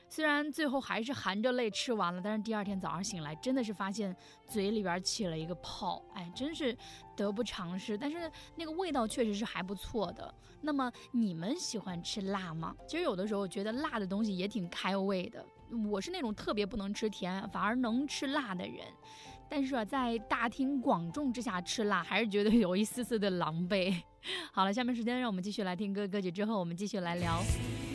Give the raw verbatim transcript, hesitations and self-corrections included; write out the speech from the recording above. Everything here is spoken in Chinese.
虽然最后还是含着泪吃完了，但是第二天早上醒来真的是发现嘴里边起了一个泡，哎，真是得不偿失。但是那个味道确实是还不错的。那么你们喜欢吃辣吗？其实有的时候我觉得辣的东西也挺开胃的，我是那种特别不能吃甜反而能吃辣的人，但是啊，在大庭广众之下吃辣还是觉得有一丝丝的狼狈。好了，下面时间让我们继续来听歌，歌曲之后我们继续来聊。